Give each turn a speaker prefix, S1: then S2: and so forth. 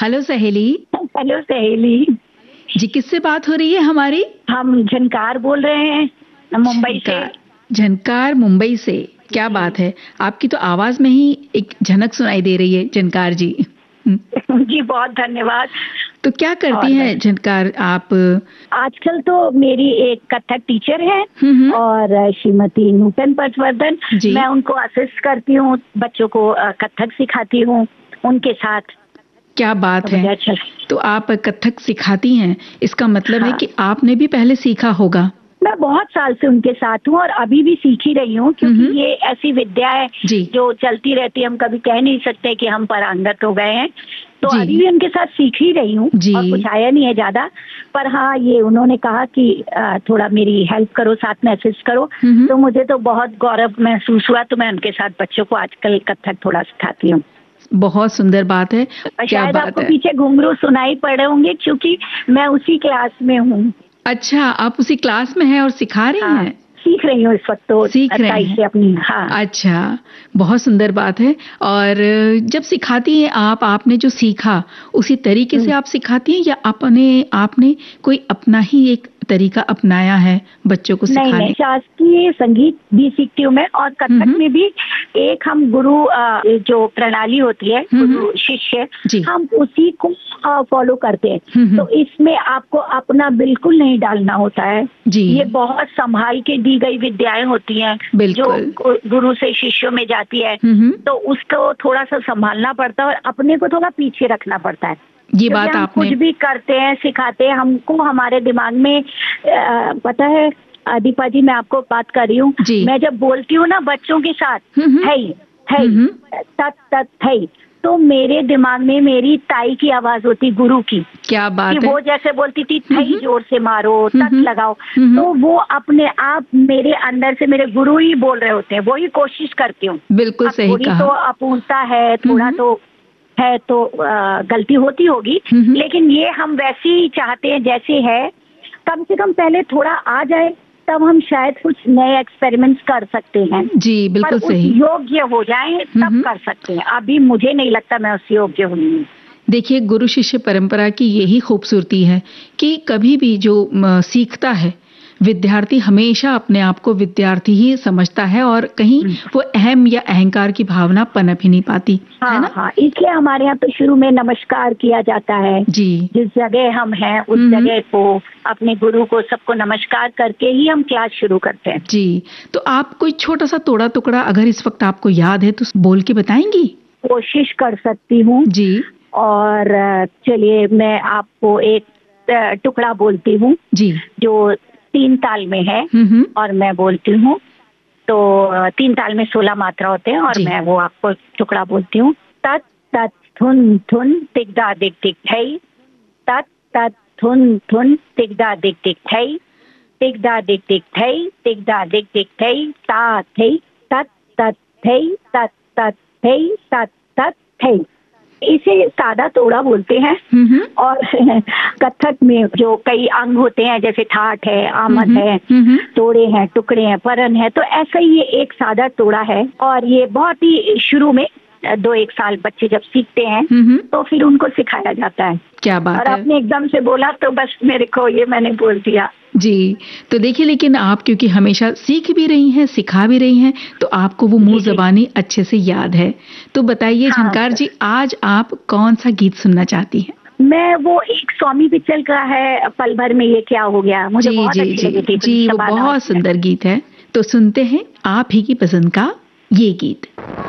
S1: Hello सहेली।
S2: Hello सहेली
S1: जी, किससे बात हो रही है हमारी?
S2: हम झनकार बोल रहे हैं मुंबई से।
S1: झनकार मुंबई से। क्या बात है, आपकी तो आवाज में ही एक झनक सुनाई दे रही है झनकार जी।
S2: जी बहुत धन्यवाद।
S1: तो क्या करती हैं झनकार आप?
S2: आजकल तो मेरी एक कथक टीचर है
S1: हम्म।
S2: और श्रीमती नूतन पटवर्धन,
S1: जी।
S2: मैं उनको असिस्ट करती हूँ, बच्चों को कथक सिखाती हूँ उनके साथ।
S1: क्या बात
S2: तो
S1: है।
S2: अच्छा।
S1: तो आप कथक सिखाती हैं, इसका मतलब है
S2: हाँ।
S1: कि आपने भी पहले सीखा होगा।
S2: मैं बहुत साल से उनके साथ हूँ और अभी भी सीख ही रही हूँ, क्योंकि ये ऐसी विद्या है
S1: जी।
S2: जो चलती रहती है। हम कभी कह नहीं सकते कि हम पारंगत हो गए हैं, तो
S1: जी।
S2: अभी भी उनके साथ सीख ही रही हूँ और कुछ आया नहीं है ज्यादा। पर हाँ, ये उन्होंने कहा कि थोड़ा मेरी हेल्प करो, साथ में असिस्ट करो, तो मुझे तो बहुत गौरव महसूस हुआ। तो मैं उनके साथ बच्चों को आजकल कथक थोड़ा सिखाती हूँ।
S1: बहुत सुंदर बात है। क्या
S2: शायद
S1: बात
S2: आपको
S1: है।
S2: पीछे घुंघरू सुनाई पड़े होंगे, क्योंकि मैं उसी क्लास में हूँ।
S1: अच्छा, आप उसी क्लास में हैं और सिखा रही
S2: हाँ,
S1: हैं?
S2: सीख रही हूँ इस वक्त, तो
S1: सीख रही हैं
S2: से अपनी। हाँ।
S1: अच्छा, बहुत सुंदर बात है। और जब सिखाती हैं आपने जो सीखा उसी तरीके से आप सिखाती हैं, या आपने कोई अपना ही एक तरीका अपनाया है बच्चों को
S2: नहीं
S1: सिखाने?
S2: नहीं, शास्त्रीय संगीत भी सीखती हूँ मैं, और कथक में भी एक हम गुरु जो प्रणाली होती है, गुरु शिष्य, हम उसी को फॉलो करते हैं। तो इसमें आपको अपना बिल्कुल नहीं डालना होता है। ये बहुत संभाल के दी गई विद्याएं होती हैं जो गुरु से शिष्यों में जाती है, तो उसको थोड़ा सा संभालना पड़ता है और अपने को थोड़ा पीछे रखना पड़ता है।
S1: ये बात
S2: हम
S1: आपने
S2: कुछ भी करते हैं, सिखाते हैं, हमको हमारे दिमाग में पता है दीपा जी, मैं आपको बात कर रही हूँ, मैं जब बोलती हूँ ना बच्चों के साथ, है तत तत है, तो मेरे दिमाग में मेरी ताई की आवाज होती, गुरु की।
S1: क्या बात
S2: कि
S1: है।
S2: वो जैसे बोलती थी, थई जोर से मारो, तत लगाओ, तो वो अपने आप मेरे अंदर से मेरे गुरु ही बोल रहे होते हैं। वो ही कोशिश करती हूँ।
S1: बिल्कुल सही
S2: थोड़ी
S1: कहा।
S2: तो अपूर्णता है, थोड़ा तो है, तो गलती होती होगी, लेकिन ये हम वैसे ही चाहते हैं जैसे है। कम से कम पहले थोड़ा आ जाए, तब हम शायद कुछ नए एक्सपेरिमेंट्स कर सकते हैं।
S1: जी बिल्कुल सही।
S2: योग्य हो जाए तब कर सकते हैं। अभी मुझे नहीं लगता मैं उस योग्य हूँ।
S1: देखिए, गुरु शिष्य परंपरा की यही खूबसूरती है कि कभी भी जो सीखता है विद्यार्थी, हमेशा अपने आप को विद्यार्थी ही समझता है और कहीं वो अहम या अहंकार की भावना पनप ही नहीं पाती।
S2: हाँ,
S1: है ना?
S2: हाँ, इसलिए हमारे यहाँ तो शुरू में नमस्कार किया जाता है।
S1: जी।
S2: जिस जगह हम हैं उस जगह को, अपने गुरु को, सबको नमस्कार करके ही हम क्लास शुरू करते हैं।
S1: जी। तो आप कोई छोटा सा तोड़ा टुकड़ा अगर इस वक्त आपको याद है तो बोल के बताएंगी?
S2: कोशिश कर सकती हूँ जी। और चलिए, मैं आपको एक टुकड़ा बोलती हूँ जी, जो 3 ताल में है और मैं बोलती हूँ। तो 3 ताल में 16 मात्रा होते हैं और मैं वो आपको टुकड़ा बोलती हूँ। तत तत थुन थुन तिगदा दिग दिग थई, तत तत थुन थुन तिगदा दिग दिग थई, तिगदा दिग दिग थई, तिगदा दिग दिग थई, ता थई, तत तत थई, तत तत थई, तत तत थई। इसे सादा तोड़ा बोलते हैं। और कथक में जो कई अंग होते हैं, जैसे ठाठ है, आमद है, तोड़े हैं, टुकड़े हैं, परन है, तो ऐसा ही ये एक सादा तोड़ा है। और ये बहुत ही शुरू में 2-1 साल बच्चे जब सीखते हैं तो फिर उनको सिखाया जाता है।
S1: क्या बात
S2: और
S1: है।
S2: आपने एकदम से बोला तो बस मेरे को ये मैंने बोल दिया
S1: जी। तो देखिए, लेकिन आप क्योंकि हमेशा सीख भी रही हैं, सिखा भी रही हैं, तो आपको वो मुंह ज़बानी अच्छे से याद है। तो बताइए झनकार जी, आज आप कौन सा गीत सुनना चाहती हैं?
S2: मैं वो एक स्वामी पिक्चर का है, पल भर में ये क्या हो गया, मुझे बहुत अच्छी लगी थी।
S1: जी, वो बहुत सुंदर गीत है। तो सुनते हैं आप ही की पसंद का ये गीत।